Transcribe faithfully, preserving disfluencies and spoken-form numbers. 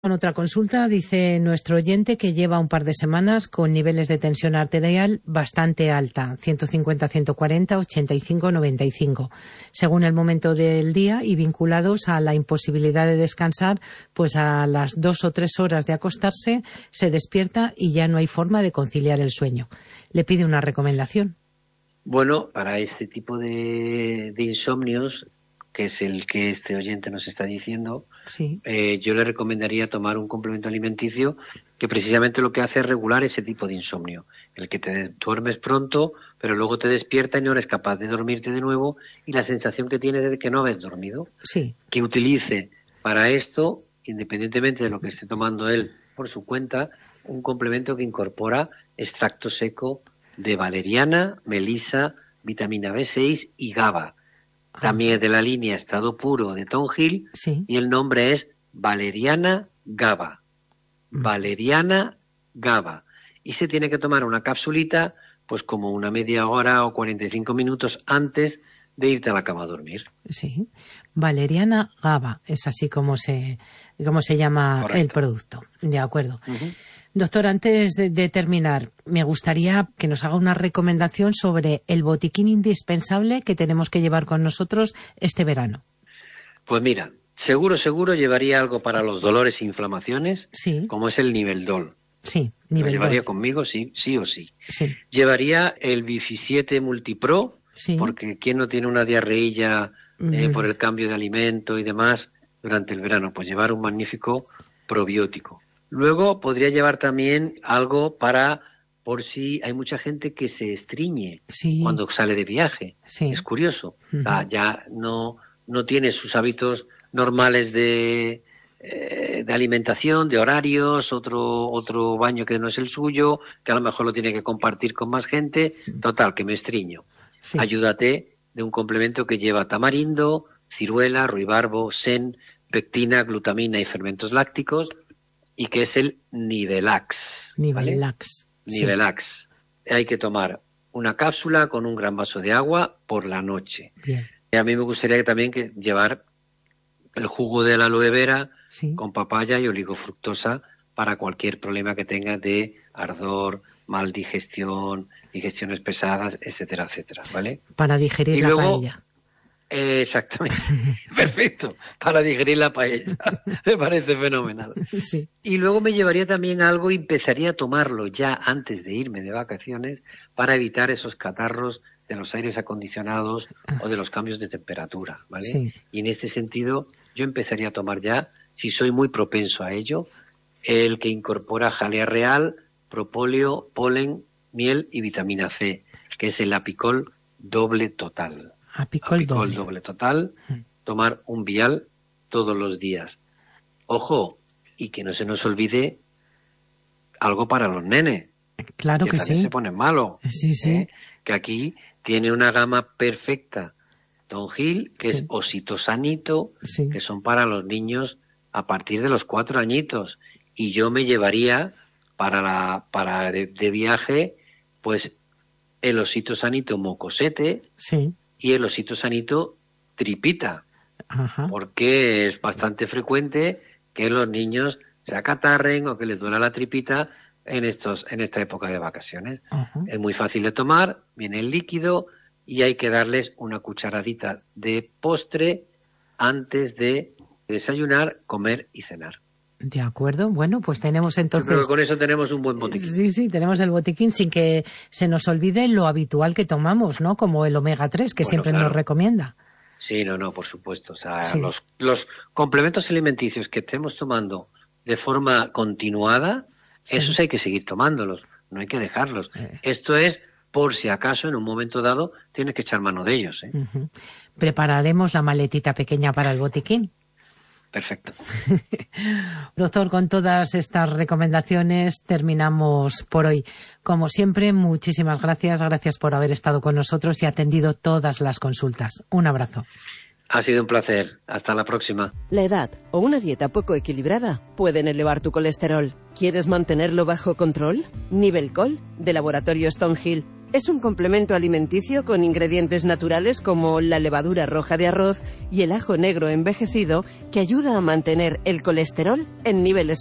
Con otra consulta, dice nuestro oyente que lleva un par de semanas con niveles de tensión arterial bastante alta, ciento cincuenta, ciento cuarenta, ochenta y cinco, noventa y cinco, según el momento del día, y vinculados a la imposibilidad de descansar, pues a las dos o tres horas de acostarse se despierta y ya no hay forma de conciliar el sueño. Le pide una recomendación. Bueno, para este tipo de, de insomnios, que es el que este oyente nos está diciendo, sí. eh, yo le recomendaría tomar un complemento alimenticio que precisamente lo que hace es regular ese tipo de insomnio, el que te duermes pronto, pero luego te despierta y no eres capaz de dormirte de nuevo, y la sensación que tienes es de que no habías dormido. Sí. Que utilice para esto, independientemente de lo que esté tomando él por su cuenta, un complemento que incorpora extracto seco de valeriana, melisa, vitamina B seis y GABA. También es de la línea Estado Puro de Tonjil, sí. Y el nombre es Valeriana GABA. Mm. Valeriana GABA. Y se tiene que tomar una capsulita, pues como una media hora o cuarenta y cinco minutos antes de irte a la cama a dormir. Sí. Valeriana GABA, es así como se, como se llama. Correcto. El producto. De acuerdo. Uh-huh. Doctor, antes de, de terminar, me gustaría que nos haga una recomendación sobre el botiquín indispensable que tenemos que llevar con nosotros este verano. Pues mira, seguro, seguro llevaría algo para los dolores e inflamaciones, sí. Como es el Niveldol. Sí, Niveldol. Lo llevaría conmigo, sí, sí o sí. sí. Llevaría el Bifi siete Multipro, sí. Porque ¿quién no tiene una diarreilla eh, mm. por el cambio de alimento y demás durante el verano? Pues llevar un magnífico probiótico. Luego podría llevar también algo para, por si hay mucha gente que se estriñe sí. cuando sale de viaje. Sí. Es curioso. Uh-huh. Ah, ya no, no tiene sus hábitos normales de, eh, de alimentación, de horarios, otro, otro baño que no es el suyo, que a lo mejor lo tiene que compartir con más gente. Total, que me estriño. Sí. Ayúdate de un complemento que lleva tamarindo, ciruela, ruibarbo, sen, pectina, glutamina y fermentos lácticos, y que es el Nivelax. Nivelax. ¿Vale? Sí. Nivelax. Hay que tomar una cápsula con un gran vaso de agua por la noche. Bien. Y a mí me gustaría también que llevar el jugo de la aloe vera sí. con papaya y oligofructosa para cualquier problema que tengas de ardor, mal digestión, digestiones pesadas, etcétera, etcétera, ¿vale? Para digerir y la luego, paella. Eh, exactamente. Perfecto. Para digerir la paella. Me parece fenomenal. Sí. Y luego me llevaría también algo y empezaría a tomarlo ya antes de irme de vacaciones para evitar esos catarros de los aires acondicionados o de los cambios de temperatura, ¿vale? Sí. Y en este sentido yo empezaría a tomar ya, si soy muy propenso a ello, el que incorpora jalea real, propóleo, polen, miel y vitamina C, que es el Apicol Doble Total. Apicol, Apicol doble. doble total, tomar un vial todos los días. Ojo, y que no se nos olvide algo para los nenes. Claro que, que sí. se pone malo. Sí, sí. ¿eh? Que aquí tiene una gama perfecta. Tonjil, que sí. es Ositosanito, sí. que son para los niños a partir de los cuatro añitos. Y yo me llevaría para la para de, de viaje, pues el Ositosanito Mocosete. Sí. Y el Ositosanito Tripita, Ajá. porque es bastante frecuente que los niños se acatarren o que les duela la tripita en estos en esta época de vacaciones. Ajá. Es muy fácil de tomar, viene el líquido y hay que darles una cucharadita de postre antes de desayunar, comer y cenar. De acuerdo, bueno, pues tenemos entonces... Yo creo que con eso tenemos un buen botiquín. Sí, sí, tenemos el botiquín sin que se nos olvide lo habitual que tomamos, ¿no? Como el omega tres, que bueno, siempre claro. nos recomienda. Sí, no, no, por supuesto. O sea, sí. los, los complementos alimenticios que estemos tomando de forma continuada, sí. esos hay que seguir tomándolos, no hay que dejarlos. Eh. Esto es por si acaso en un momento dado tienes que echar mano de ellos. ¿eh? Uh-huh. Prepararemos la maletita pequeña para el botiquín. Perfecto. Doctor, con todas estas recomendaciones terminamos por hoy. Como siempre, muchísimas gracias. Gracias por haber estado con nosotros y atendido todas las consultas. Un abrazo. Ha sido un placer. Hasta la próxima. La edad o una dieta poco equilibrada pueden elevar tu colesterol. ¿Quieres mantenerlo bajo control? Nivelcol, de Laboratorio Stonehill, Es un complemento alimenticio con ingredientes naturales como la levadura roja de arroz y el ajo negro envejecido que ayuda a mantener el colesterol en niveles